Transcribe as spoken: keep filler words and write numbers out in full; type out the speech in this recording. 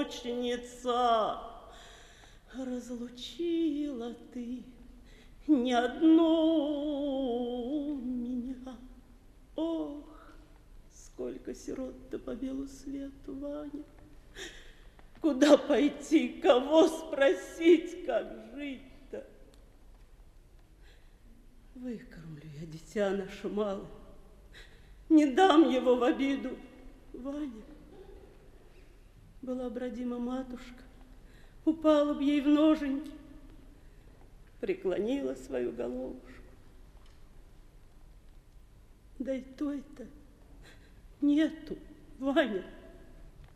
мученица, разлучила ты не одну меня. Ох, сколько сирот-то по белу свету, Ваня. Куда пойти, кого спросить, как жить-то? Выкормлю я дитя наше малое, не дам его в обиду. Ваня, была б родима матушка, упала б ей в ноженьки, преклонила свою головушку. Да и той-то нету, Ваня.